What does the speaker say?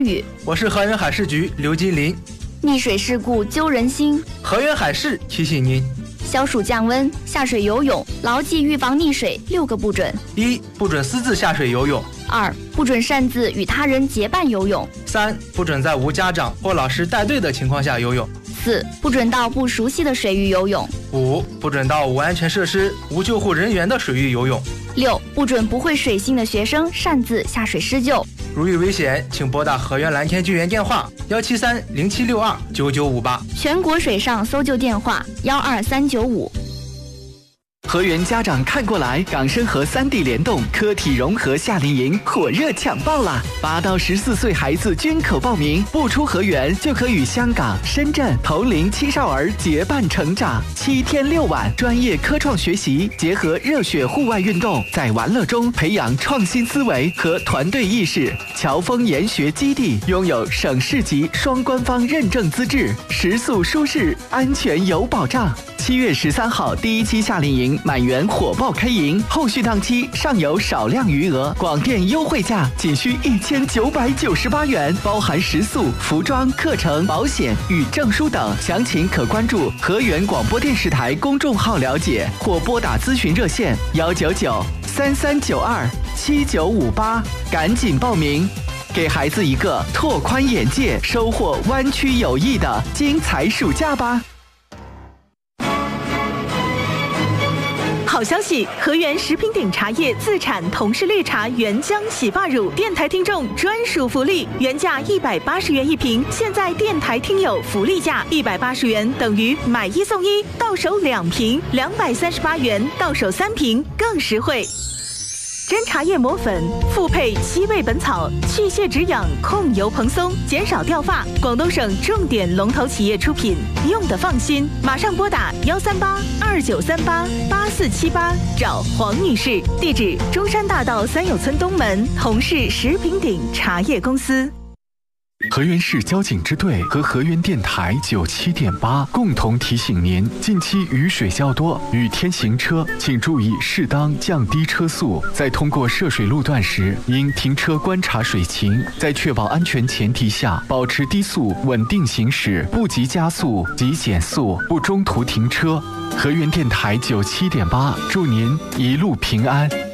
我是河源海事局刘金林。 溺水事故揪人心， 河源海事提醒您： 消暑降温，下水游泳，牢记预防溺水6个不准。 1. 不准私自下水游泳。 2. 不准擅自与他人结伴游泳。 3. 不准在无家长或老师带队的情况下游泳。 4. 不准到不熟悉的水域游泳。 5. 不准到无安全设施、无救护人员的水域游泳。 6. 不准不会水性的学生擅自下水施救。 如遇危险，请拨打河源蓝天救援电话17307629958， 全国水上搜救电话12395。 河源家长看过来，港深河3D 联动科体融合夏令营火热抢报啦！8到14岁孩子均可报名，不出河源就可与香港、深圳同龄青少儿结伴成长。7天6晚，专业科创学习结合热血户外运动，在玩乐中培养创新思维和团队意识。侨丰研学基地拥有省市级双官方认证资质，食宿舒适，安全有保障。7月13号第1期夏令营满员火爆开营，后续档期尚有少量余额，广电优惠价仅需1998元，包含食宿、服装、课程、保险与证书等。详情可关注河源广播电视台公众号了解，或拨打咨询热线199-3392-7958，赶紧报名，给孩子一个拓宽眼界、收获湾区友谊的精彩暑假吧。 好消息！河源食品鼎茶叶自产同是绿茶原浆洗发乳，电台听众专属福利，原价180元一瓶，现在电台听友福利价180元等于买1送1，到手2瓶，238元到手3瓶，更实惠。真茶叶磨粉，复配7味本草，去屑止痒，控油蓬松，减少掉发。广东省重点龙头企业出品，用得放心。马上拨打13829388478，找黄女士。地址：中山大道三友村东门，同是食品鼎茶叶公司。 河源市交警支队和河源电台97.8共同提醒您：近期雨水较多，雨天行车请注意适当降低车速，在通过涉水路段时应停车观察水情，在确保安全前提下保持低速稳定行驶，不急加速急减速，不中途停车。河源电台97.8祝您一路平安。